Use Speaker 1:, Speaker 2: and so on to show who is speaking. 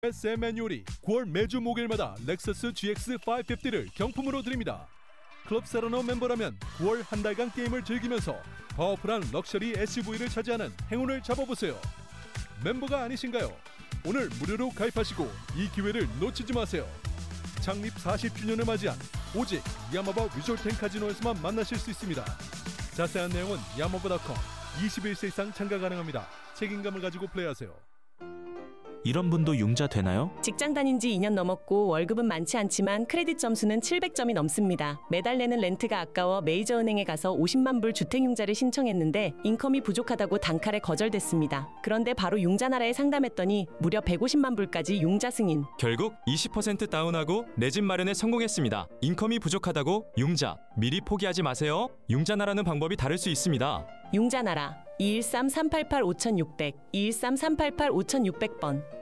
Speaker 1: 세맨 요리 9월 매주 목요일마다 렉서스 GX550를 경품으로 드립니다. 클럽 세러너 멤버라면 9월 한 달간 게임을 즐기면서 파워풀한 럭셔리 SUV를 차지하는 행운을 잡아보세요. 멤버가 아니신가요? 오늘 무료로 가입하시고 이 기회를 놓치지 마세요. 창립 40주년을 맞이한 오직 야마바 위졸텐 카지노에서만 만나실 수 있습니다. 자세한 내용은 야마바.com 21세 이상 참가 가능합니다. 책임감을 가지고 플레이하세요.
Speaker 2: 이런 분도 융자 되나요?
Speaker 3: 직장 다닌 지 2년 넘었고 월급은 많지 않지만 크레딧 점수는 700점이 넘습니다. 매달 내는 렌트가 아까워 메이저은행에 가서 50만 불 주택융자를 신청했는데 인컴이 부족하다고 단칼에 거절됐습니다. 그런데 바로 융자나라에 상담했더니 무려 150만 불까지 융자 승인.
Speaker 4: 결국 20% 다운하고 내 집 마련에 성공했습니다. 인컴이 부족하다고 융자 미리 포기하지 마세요. 융자나라는 방법이 다를 수 있습니다.
Speaker 3: 융자나라 213-388-5600 213-388-5600번